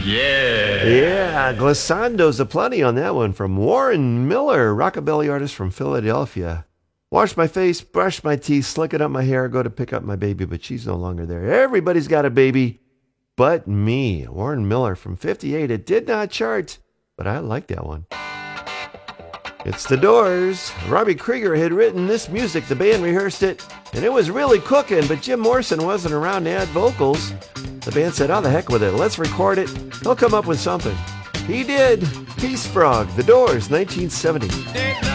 Yeah, glissandos aplenty on that one from Warren Miller, rockabilly artist from Philadelphia. Wash my face, brush my teeth, slicking up my hair, go to pick up my baby, but she's no longer there. Everybody's got a baby but me. Warren Miller from 58. It did not chart, but I like that one. It's The Doors. Robbie Krieger had written this music. The band rehearsed it, and it was really cooking, but Jim Morrison wasn't around to add vocals. The band said, oh, the heck with it. Let's record it. He'll come up with something. He did. Peace Frog, The Doors, 1970.